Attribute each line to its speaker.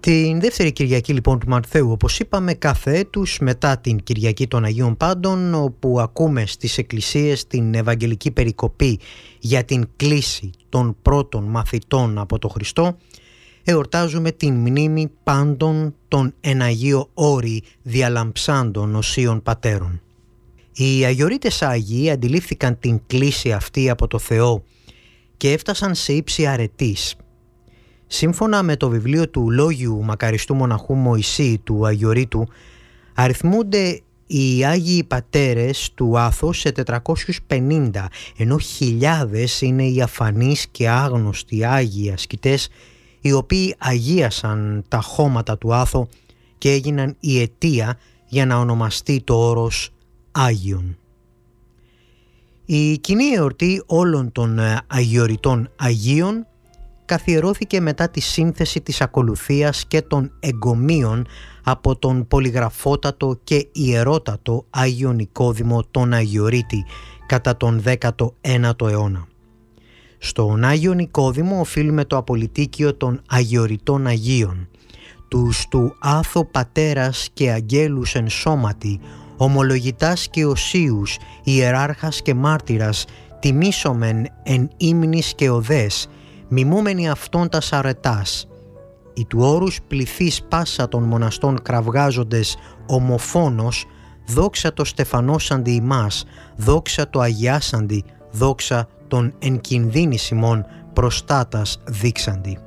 Speaker 1: Την δεύτερη Κυριακή λοιπόν του Μαρθαίου, όπως είπαμε, κάθε έτους μετά την Κυριακή των Αγίων Πάντων, όπου ακούμε στις εκκλησίες την Ευαγγελική περικοπή για την κλήση των πρώτων μαθητών από τον Χριστό, εορτάζουμε την μνήμη πάντων των εν Αγίο όρη διαλαμψάντων οσίων πατέρων. Οι Αγιορείτες Άγιοι αντιλήφθηκαν την κλήση αυτή από το Θεό και έφτασαν σε ύψη αρετής. Σύμφωνα με το βιβλίο του Λόγιου Μακαριστού Μοναχού Μωυσή του Αγιορείτου, αριθμούνται οι Άγιοι Πατέρες του Άθος σε 450, ενώ χιλιάδες είναι οι αφανείς και άγνωστοι Άγιοι ασκητές, οι οποίοι αγίασαν τα χώματα του Άθο και έγιναν η αιτία για να ονομαστεί το όρος Άγιον. Η κοινή εορτή όλων των Αγιορειτών Αγίων καθιερώθηκε μετά τη σύνθεση της ακολουθίας και των εγκομείων από τον πολυγραφότατο και ιερότατο Άγιο Νικόδημο τον Αγιορείτη κατά τον 19ο αιώνα. Στον Άγιο Νικόδημο οφείλουμε το απολυτίκιο των Αγιορειτών Αγίων, τους του Άθο Πατέρας και Αγγέλους εν σώματι, ομολογητάς και οσίους, ιεράρχας και μάρτυρας, τιμήσομεν εν ύμνης και οδές, μιμούμενοι αυτόν τας αρετάς. Οι του όρους πληθείς πάσα των μοναστών κραυγάζοντες ομοφόνος, δόξα το στεφανώσαντι ημάς, δόξα το αγιάσαντι, δόξα τον εν κινδύνη ημών προστάτας δείξαντι.